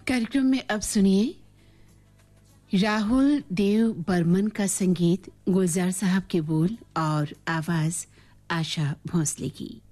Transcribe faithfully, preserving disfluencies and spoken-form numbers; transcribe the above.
कार्यक्रम में अब सुनिए राहुल देव बर्मन का संगीत, गुलजार साहब के बोल और आवाज आशा भोंसले की।